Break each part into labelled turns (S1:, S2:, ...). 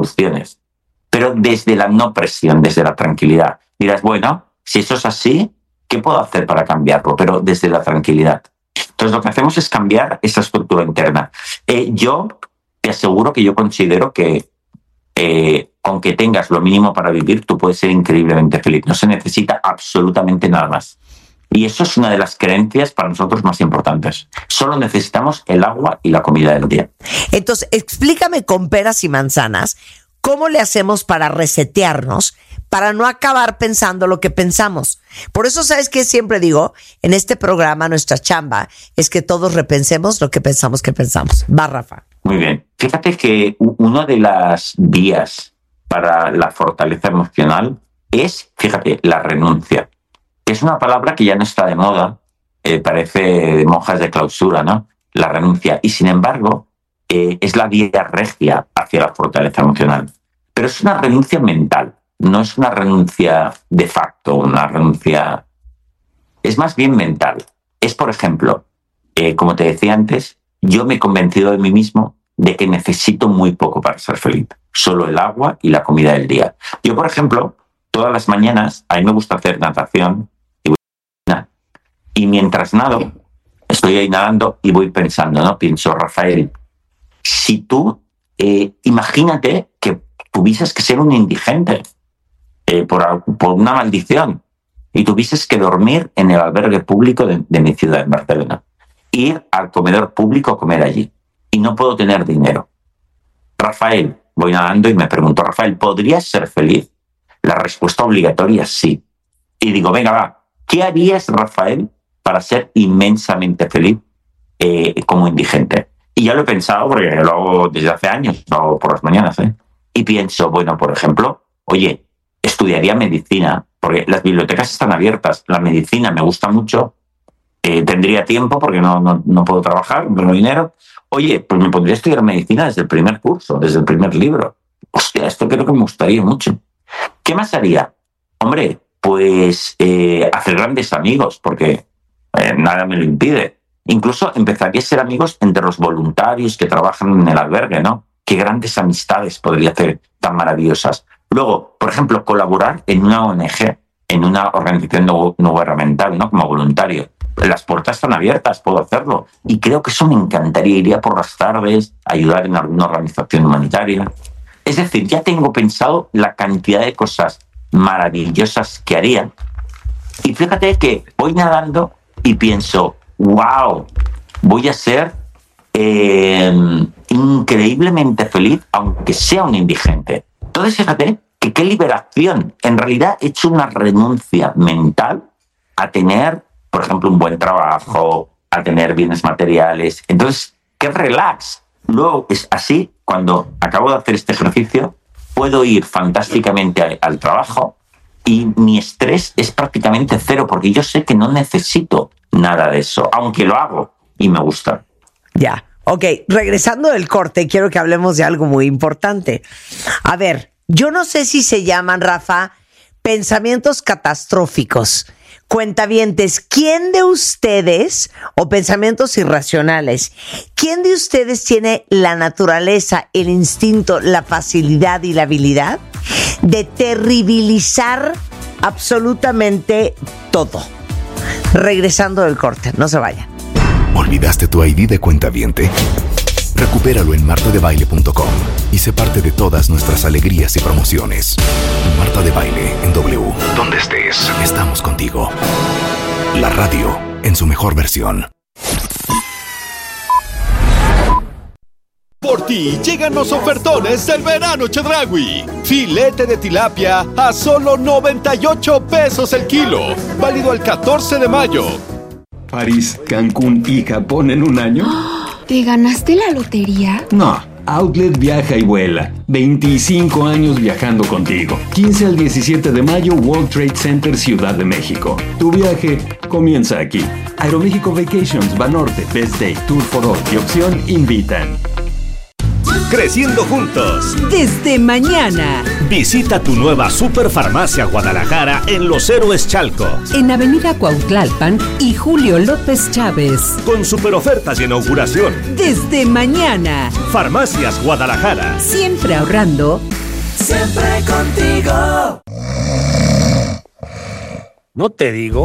S1: soluciones, pero desde la no presión, desde la tranquilidad. Dirás, bueno, si eso es así, ¿qué puedo hacer para cambiarlo? Pero desde la tranquilidad. Entonces, lo que hacemos es cambiar esa estructura interna. Yo te aseguro que yo considero que con que tengas lo mínimo para vivir, tú puedes ser increíblemente feliz. No se necesita absolutamente nada más. Y eso es una de las creencias para nosotros más importantes. Solo necesitamos el agua y la comida del día.
S2: Entonces, explícame con peras y manzanas, ¿cómo le hacemos para resetearnos, para no acabar pensando lo que pensamos? Por eso, ¿sabes qué? Siempre digo, en este programa, nuestra chamba, es que todos repensemos lo que pensamos que pensamos. Va, Rafa.
S1: Muy bien. Fíjate que una de las vías para la fortaleza emocional es, fíjate, la renuncia. Es una palabra que ya no está de moda, parece de monjas de clausura, ¿no? La renuncia. Y sin embargo, es la vía regia hacia la fortaleza emocional. Pero es una renuncia mental, no es una renuncia de facto, una renuncia... Es más bien mental. Es, por ejemplo, como te decía antes, yo me he convencido de mí mismo de que necesito muy poco para ser feliz. Solo el agua y la comida del día. Yo, por ejemplo, todas las mañanas, a mí me gusta hacer natación y mientras nado, estoy ahí nadando y voy pensando, ¿no? Pienso, Rafael, si tú, imagínate que tuvieses que ser un indigente por una maldición y tuvieses que dormir en el albergue público de mi ciudad, en Barcelona, ir al comedor público a comer allí y no puedo tener dinero. Rafael, voy nadando y me pregunto, Rafael, ¿podrías ser feliz? La respuesta obligatoria es sí. Y digo, venga, va, ¿qué harías, Rafael, para ser inmensamente feliz como indigente? Y ya lo he pensado porque lo hago desde hace años, lo hago por las mañanas, y pienso, bueno, por ejemplo, oye, estudiaría medicina, porque las bibliotecas están abiertas, la medicina me gusta mucho, tendría tiempo porque no puedo trabajar, no tengo dinero. Oye, pues me pondría a estudiar medicina desde el primer curso, desde el primer libro. Hostia, esto creo que me gustaría mucho. ¿Qué más haría? Hombre, pues hacer grandes amigos, porque nada me lo impide. Incluso empezaría a ser amigos entre los voluntarios que trabajan en el albergue, ¿no? Qué grandes amistades podría hacer tan maravillosas. Luego, por ejemplo, colaborar en una ONG, en una organización no gubernamental, ¿no? Como voluntario. Las puertas están abiertas, puedo hacerlo. Y creo que eso me encantaría. Iría por las tardes, ayudar en alguna organización humanitaria. Es decir, ya tengo pensado la cantidad de cosas maravillosas que haría. Y fíjate que voy nadando y pienso, wow, voy a ser increíblemente feliz, aunque sea un indigente. Entonces, fíjate que qué liberación. En realidad he hecho una renuncia mental a tener, por ejemplo, un buen trabajo, a tener bienes materiales. Entonces, qué relax. Luego, es así, cuando acabo de hacer este ejercicio, puedo ir fantásticamente al trabajo y mi estrés es prácticamente cero, porque yo sé que no necesito nada de eso, aunque lo hago y me gusta.
S2: Ya, ok. Regresando del corte, quiero que hablemos de algo muy importante. A ver, yo no sé si se llaman, Rafa, pensamientos catastróficos. Cuentavientes, ¿quién de ustedes, o pensamientos irracionales, quién de ustedes tiene la naturaleza, el instinto, la facilidad y la habilidad de terribilizar absolutamente todo? Regresando del corte, no se vayan.
S3: ¿Olvidaste tu ID de cuentaviente? Recupéralo en martadebaile.com y sé parte de todas nuestras alegrías y promociones. Marta de Baile en W. Donde estés, estamos contigo. La radio en su mejor versión.
S4: Por ti llegan los ofertones del verano Chedraui. Filete de tilapia a solo 98 pesos el kilo. Válido al 14 de mayo.
S5: París, Cancún y Japón en un año.
S6: ¿Te ganaste la lotería?
S5: No, Outlet viaja y vuela. 25 años viajando contigo. 15 al 17 de mayo, World Trade Center, Ciudad de México. Tu viaje comienza aquí. Aeroméxico Vacations, Banorte, Best Day, Tour for All y Opción invitan.
S7: Creciendo juntos.
S8: Desde mañana.
S7: Visita tu nueva Superfarmacia Guadalajara en Los Héroes Chalco.
S8: En Avenida Cuautlalpan y Julio López Chávez.
S7: Con super ofertas de inauguración.
S8: Desde mañana.
S7: Farmacias Guadalajara.
S8: Siempre ahorrando
S9: siempre contigo.
S10: ¿No te digo?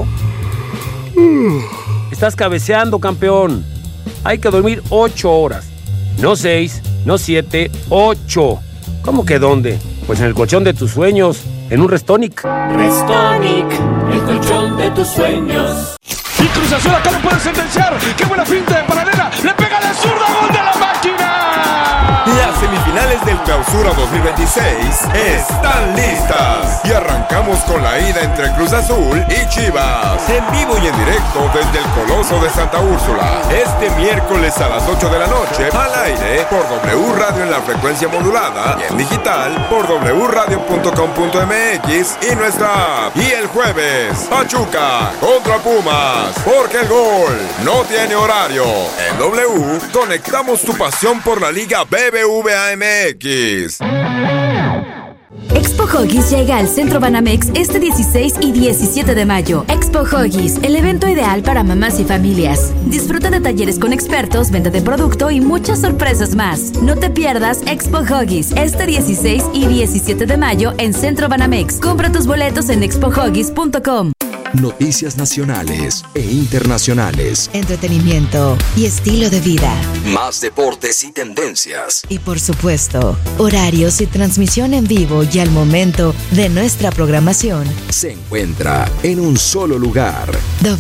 S10: Estás cabeceando, campeón. Hay que dormir 8 horas. No 6, no 7, 8. ¿Cómo que dónde? Pues en el colchón de tus sueños, en un Restonic.
S9: Restonic, el colchón de tus sueños.
S11: Y Cruz Azul acá lo puede sentenciar. ¡Qué buena finta de paralela! ¡Le pega de zurda! ¡Gol de la máquina!
S12: Las semifinales del Clausura 2026 están listas. Y arrancamos con la ida entre Cruz Azul y Chivas. En vivo y en directo desde el Coloso de Santa Úrsula. Este miércoles a las 8 de la noche, al aire por W Radio en la frecuencia modulada y en digital por wradio.com.mx y nuestra app. Y el jueves, Pachuca contra Pumas. Porque el gol no tiene horario. En W, conectamos tu pasión por la Liga BBVA MX.
S13: Expo Huggies llega al Centro Banamex este 16 y 17 de mayo. Expo Huggies, el evento ideal para mamás y familias. Disfruta de talleres con expertos, venta de producto y muchas sorpresas más. No te pierdas Expo Huggies este 16 y 17 de mayo en Centro Banamex. Compra tus boletos en expohuggies.com.
S14: Noticias nacionales e internacionales.
S15: Entretenimiento y estilo de vida.
S14: Más deportes y tendencias.
S15: Y por supuesto, horarios y transmisión en vivo y al momento de nuestra programación.
S14: Se encuentra en un solo lugar.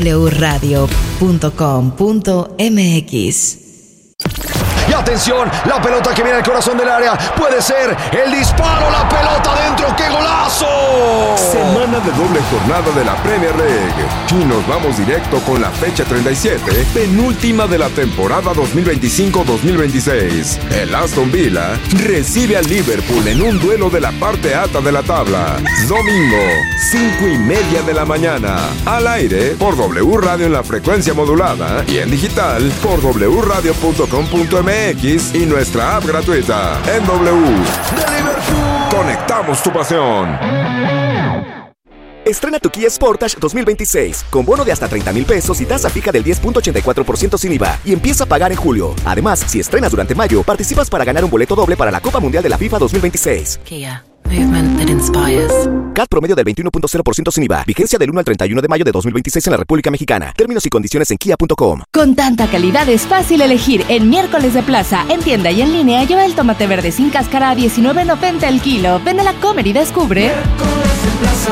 S15: wradio.com.mx.
S11: Y atención, la pelota que viene al corazón del área. Puede ser el disparo, la pelota dentro. ¡Qué golazo!
S12: Semana de doble jornada de la Premier League. Y nos vamos directo con la fecha 37, penúltima de la temporada 2025-2026. El Aston Villa recibe al Liverpool en un duelo de la parte alta de la tabla. Domingo, 5:30 de la mañana. Al aire por W Radio en la frecuencia modulada y en digital por wradio.com.mx y nuestra app gratuita en W. Conectamos tu pasión.
S16: Estrena tu Kia Sportage 2026 con bono de hasta 30,000 pesos y tasa fija del 10.84% sin IVA y empieza a pagar en julio. Además, si estrenas durante mayo, participas para ganar un boleto doble para la Copa Mundial de la FIFA 2026.
S17: Kia. Movement that inspires.
S16: CAT promedio del 21.0% sin IVA. Vigencia del 1 al 31 de mayo de 2026 en la República Mexicana. Términos y condiciones en kia.com.
S18: Con tanta calidad es fácil elegir. En Miércoles de Plaza, en tienda y en línea, lleva el tomate verde sin cáscara a $19.90 el kilo. Ven a la Comer y descubre.
S9: Miércoles de Plaza.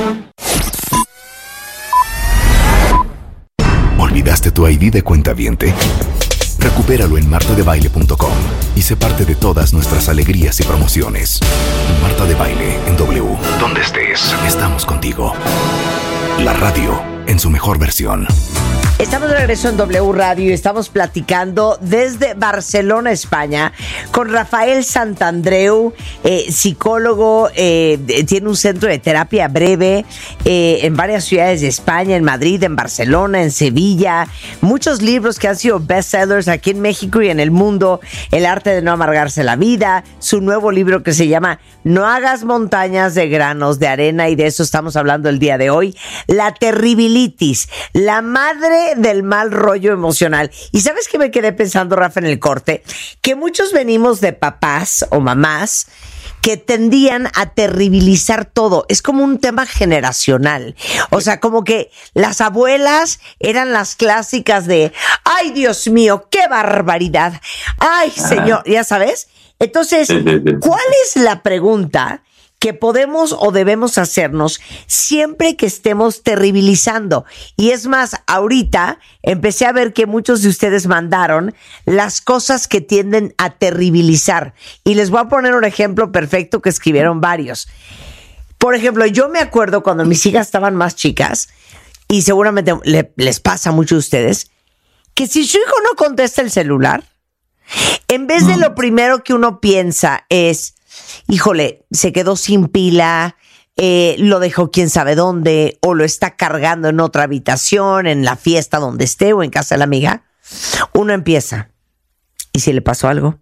S3: ¿Olvidaste tu ID de cuentaviente? Recupéralo en martadebaile.com y sé parte de todas nuestras alegrías y promociones. Marta de Baile en W. Donde estés, estamos contigo. La radio en su mejor versión.
S2: Estamos de regreso en W Radio y estamos platicando desde Barcelona, España, con Rafael Santandreu, psicólogo, tiene un centro de terapia breve en varias ciudades de España, en Madrid, en Barcelona, en Sevilla, muchos libros que han sido bestsellers aquí en México y en el mundo, El arte de no amargarse la vida, su nuevo libro que se llama No hagas montañas de granos de arena, y de eso estamos hablando el día de hoy, la terribilitis, la madre del mal rollo emocional. Y ¿sabes qué me quedé pensando, Rafa, en el corte? Que muchos venimos de papás o mamás que tendían a terribilizar todo. Es como un tema generacional. O sea, como que las abuelas eran las clásicas de ¡ay, Dios mío, qué barbaridad! ¡Ay, señor! ¿Ya sabes? Entonces, ¿cuál es la pregunta que podemos o debemos hacernos siempre que estemos terribilizando? Y es más, ahorita empecé a ver que muchos de ustedes mandaron las cosas que tienden a terribilizar. Y les voy a poner un ejemplo perfecto que escribieron varios. Por ejemplo, yo me acuerdo cuando mis hijas estaban más chicas, y seguramente les pasa a muchos de ustedes, que si su hijo no contesta el celular, en vez de lo primero que uno piensa es, híjole, se quedó sin pila, lo dejó quién sabe dónde, o lo está cargando en otra habitación, en la fiesta donde esté o en casa de la amiga, uno empieza, ¿y si le pasó algo?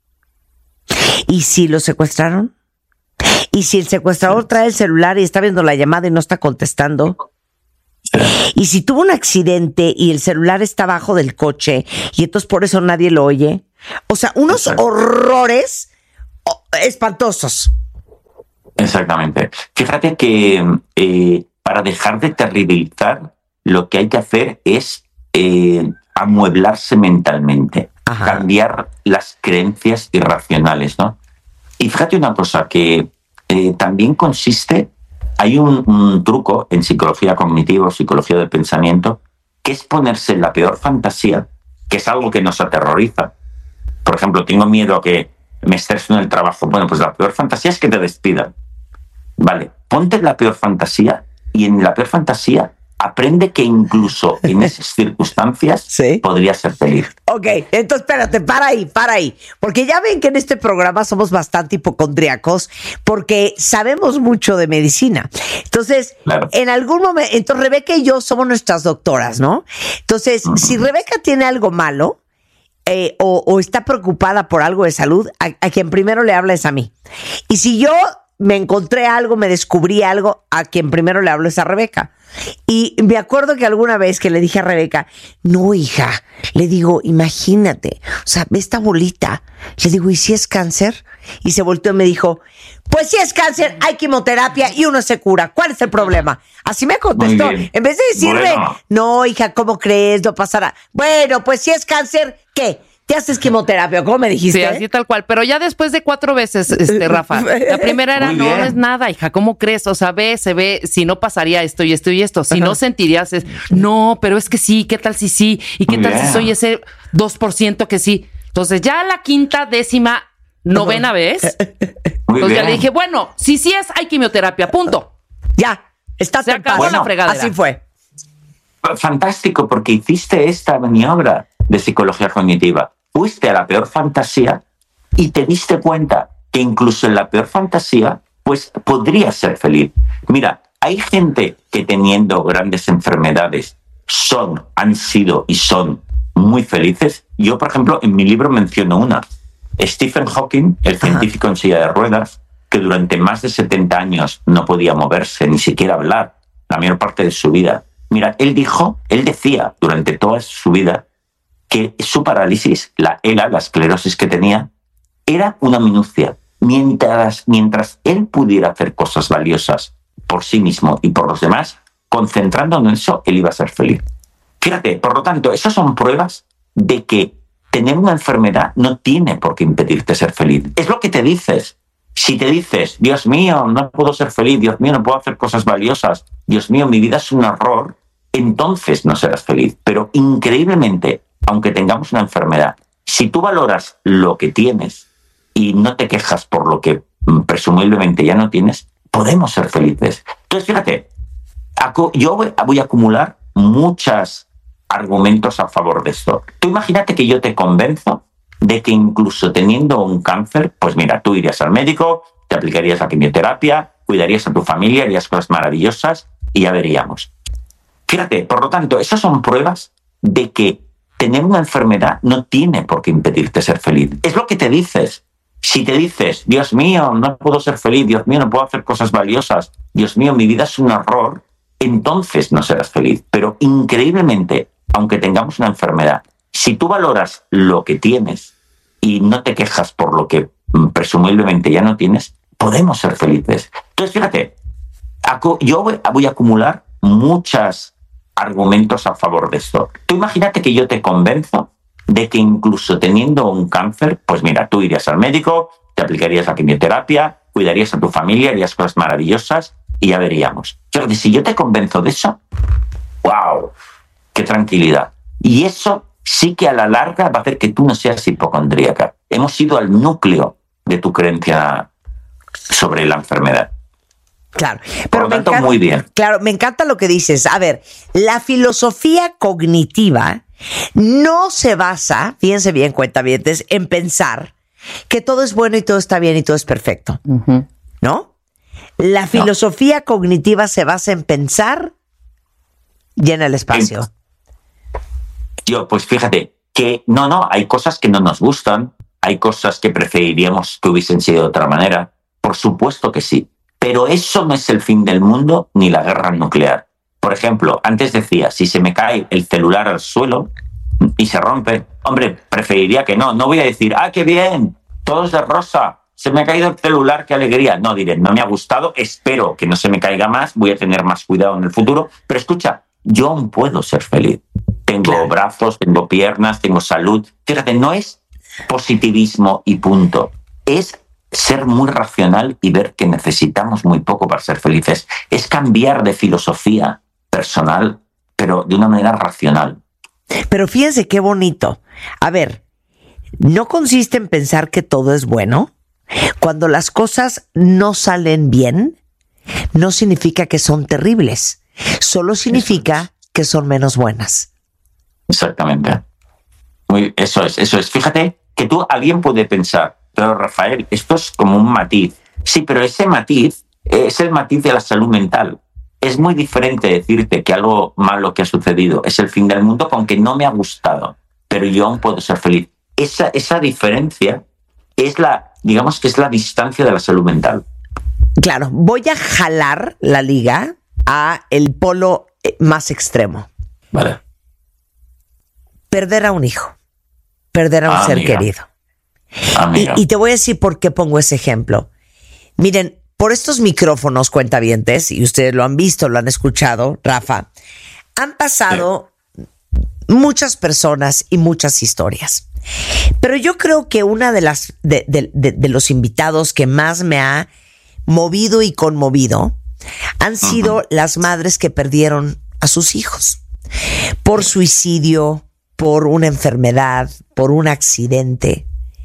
S2: ¿Y si lo secuestraron? ¿Y si el secuestrador trae el celular y está viendo la llamada y no está contestando? ¿Y si tuvo un accidente y el celular está abajo del coche y entonces por eso nadie lo oye? O sea, unos horrores espantosos.
S1: Exactamente. Fíjate que para dejar de terribilizar, lo que hay que hacer es amueblarse mentalmente, cambiar las creencias irracionales, ¿no? Y fíjate una cosa, que también consiste, hay un truco en psicología cognitiva o psicología del pensamiento, que es ponerse en la peor fantasía, que es algo que nos aterroriza. Por ejemplo, tengo miedo a que me estreso en el trabajo. Bueno, pues la peor fantasía es que te despidan. Vale, ponte en la peor fantasía y en la peor fantasía aprende que incluso en esas circunstancias podrías ser feliz.
S2: Ok, entonces espérate, para ahí. Porque ya ven que en este programa somos bastante hipocondríacos porque sabemos mucho de medicina. Entonces, claro, en algún momento, entonces Rebeca y yo somos nuestras doctoras, ¿no? Entonces, si Rebeca tiene algo malo o está preocupada por algo de salud, a quien primero le habla es a mí. Y si yo me encontré algo, me descubrí algo, a quien primero le hablo es a Rebeca. Y me acuerdo que alguna vez que le dije a Rebeca, no, hija, le digo, imagínate, o sea, ve esta bolita. Le digo, ¿y si es cáncer? Y se volteó y me dijo, pues si es cáncer, hay quimioterapia y uno se cura. ¿Cuál es el problema? Así me contestó. En vez de decirme, no, hija, ¿cómo crees? No pasará. Bueno, pues si es cáncer, ¿qué? ¿Te haces quimioterapia? ¿Cómo me dijiste?
S19: Sí, así tal cual. Pero ya después de 4 veces, Rafa. La primera era, no es nada, hija, ¿cómo crees? O sea, se ve, si no pasaría esto y esto y esto. Si no sentirías, no, pero es que sí, ¿qué tal si sí? ¿Y qué tal si soy ese 2% que sí? Entonces, ya la 5ª, 10ª, 9ª vez. Entonces ya le dije, bueno, si sí es, hay quimioterapia, punto.
S2: Ya, está
S19: se acabó la fregadera.
S2: Así fue.
S1: Fantástico, porque hiciste esta maniobra de psicología cognitiva. Fuiste a la peor fantasía y te diste cuenta que incluso en la peor fantasía, pues podrías ser feliz. Mira, hay gente que teniendo grandes enfermedades han sido y son muy felices. Yo, por ejemplo, en mi libro menciono una. Stephen Hawking, el científico en silla de ruedas, que durante más de 70 años no podía moverse, ni siquiera hablar, la mayor parte de su vida. Mira, él decía durante toda su vida que su parálisis, la esclerosis que tenía, era una minucia. Mientras él pudiera hacer cosas valiosas por sí mismo y por los demás, concentrándonos en eso, él iba a ser feliz. Fíjate, por lo tanto, esas son pruebas de que tener una enfermedad no tiene por qué impedirte ser feliz. Es lo que te dices. Si te dices, Dios mío, no puedo ser feliz, Dios mío, no puedo hacer cosas valiosas, Dios mío, mi vida es un error, entonces no serás feliz. Pero increíblemente, aunque tengamos una enfermedad, si tú valoras lo que tienes y no te quejas por lo que presumiblemente ya no tienes, podemos ser felices. Entonces, fíjate, yo voy a acumular muchos argumentos a favor de esto. Tú imagínate que yo te convenzo de que incluso teniendo un cáncer, pues mira, tú irías al médico, te aplicarías la quimioterapia, cuidarías a tu familia, harías cosas maravillosas y ya veríamos. Fíjate, por lo tanto, esas son pruebas de que tener una enfermedad no tiene por qué impedirte ser feliz. Es lo que te dices. Si te dices, Dios mío, no puedo ser feliz, Dios mío, no puedo hacer cosas valiosas, Dios mío, mi vida es un error, entonces no serás feliz. Pero increíblemente, aunque tengamos una enfermedad, si tú valoras lo que tienes y no te quejas por lo que presumiblemente ya no tienes, podemos ser felices. Entonces, fíjate, yo voy a acumular muchos argumentos a favor de esto. Tú imagínate que yo te convenzo de que incluso teniendo un cáncer, pues mira, tú irías al médico, te aplicarías la quimioterapia, cuidarías a tu familia, harías cosas maravillosas y ya veríamos. Si yo te convenzo de eso, ¡wow! ¡Qué tranquilidad! Y eso sí que a la larga va a hacer que tú no seas hipocondríaca. Hemos ido al núcleo de tu creencia sobre la enfermedad.
S2: Claro,
S1: pero por lo tanto, muy bien.
S2: Claro, me encanta lo que dices. A ver, la filosofía cognitiva no se basa, fíjense bien, cuentavientes, en pensar que todo es bueno y todo está bien y todo es perfecto. ¿No? La filosofía cognitiva se basa en pensar, llena el espacio.
S1: Pues fíjate, que hay cosas que no nos gustan, hay cosas que preferiríamos que hubiesen sido de otra manera. Por supuesto que sí. Pero eso no es el fin del mundo ni la guerra nuclear. Por ejemplo, antes decía, si se me cae el celular al suelo y se rompe, hombre, preferiría que no. No voy a decir, ¡ah, qué bien! Todo es de rosa, se me ha caído el celular, qué alegría. No, diré, no me ha gustado, espero que no se me caiga más, voy a tener más cuidado en el futuro. Pero escucha, yo aún puedo ser feliz. Tengo brazos, tengo piernas, tengo salud. Fíjate, no es positivismo y punto. Es ser muy racional y ver que necesitamos muy poco para ser felices. Es cambiar de filosofía personal, pero de una manera racional.
S2: Pero fíjense qué bonito. A ver, ¿no consiste en pensar que todo es bueno? Cuando las cosas no salen bien, no significa que son terribles. Solo significa que son menos buenas.
S1: Exactamente. Eso es. Fíjate que alguien puede pensar, pero Rafael, esto es como un matiz. Sí, pero ese matiz es el matiz de la salud mental. Es muy diferente decirte que algo malo que ha sucedido es el fin del mundo con que no me ha gustado, pero yo aún puedo ser feliz. Esa diferencia es digamos que es la distancia de la salud mental.
S2: Claro, voy a jalar la liga a el polo más extremo.
S1: Vale.
S2: Perder a un hijo, perder a un ser querido. Y te voy a decir por qué pongo ese ejemplo. Miren, por estos micrófonos, cuentavientes, y ustedes lo han visto, lo han escuchado, Rafa, han pasado muchas personas y muchas historias. Pero yo creo que una de los invitados que más me ha movido y conmovido han sido las madres que perdieron a sus hijos por suicidio, por una enfermedad, por un accidente.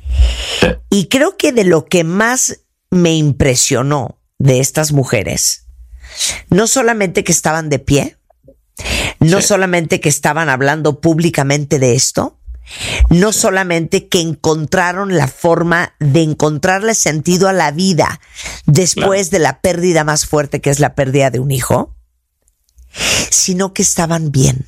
S2: Y creo que de lo que más me impresionó de estas mujeres, no solamente que estaban de pie, no solamente que estaban hablando públicamente de esto, no solamente que encontraron la forma de encontrarle sentido a la vida después de la pérdida más fuerte, que es la pérdida de un hijo, sino que estaban bien.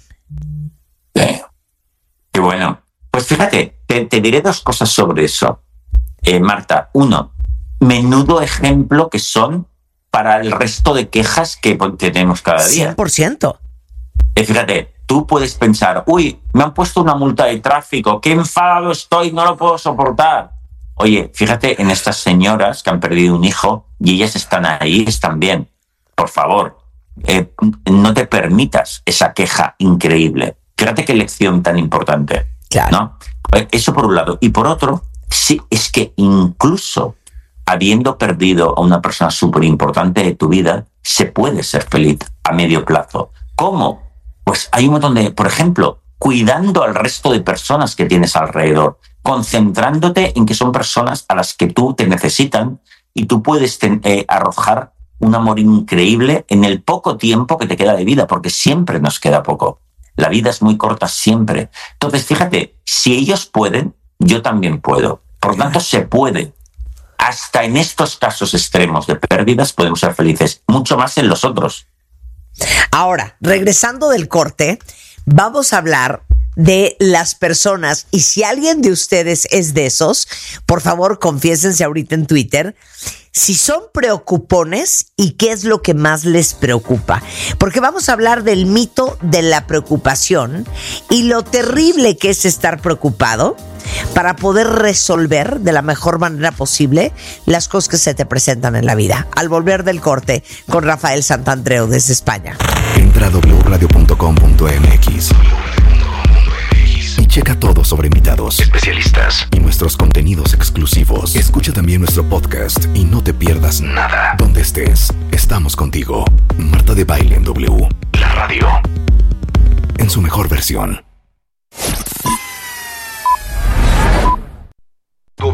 S1: Qué bueno. Pues fíjate, te diré dos cosas sobre eso, Marta. Uno, menudo ejemplo que son para el resto de quejas que tenemos cada día.
S2: 100%.
S1: Fíjate, tú puedes pensar, uy, me han puesto una multa de tráfico, qué enfadado estoy, no lo puedo soportar. Oye, fíjate en estas señoras que han perdido un hijo y ellas están ahí, están bien. Por favor, no te permitas esa queja increíble. Fíjate qué lección tan importante.
S2: Claro.
S1: ¿No? Eso por un lado. Y por otro, sí, es que incluso habiendo perdido a una persona súper importante de tu vida, se puede ser feliz a medio plazo. ¿Cómo? Pues hay un montón de, por ejemplo, cuidando al resto de personas que tienes alrededor, concentrándote en que son personas a las que tú te necesitan y tú puedes arrojar un amor increíble en el poco tiempo que te queda de vida, porque siempre nos queda poco. La vida es muy corta siempre. Entonces, fíjate, si ellos pueden, yo también puedo. Por lo tanto, se puede. Hasta en estos casos extremos de pérdidas podemos ser felices, mucho más en los otros.
S2: Ahora, regresando del corte, vamos a hablar de las personas, y si alguien de ustedes es de esos, por favor, confiésense ahorita en Twitter, si son preocupones y qué es lo que más les preocupa. Porque vamos a hablar del mito de la preocupación y lo terrible que es estar preocupado para poder resolver de la mejor manera posible las cosas que se te presentan en la vida. Al volver del corte con Rafael Santandreu desde España.
S3: Entra a wradio.com.mx y checa todo sobre invitados, especialistas y nuestros contenidos exclusivos. Escucha también nuestro podcast y no te pierdas nada. Donde estés, estamos contigo. Marta de Baile en W, la radio, en su mejor versión.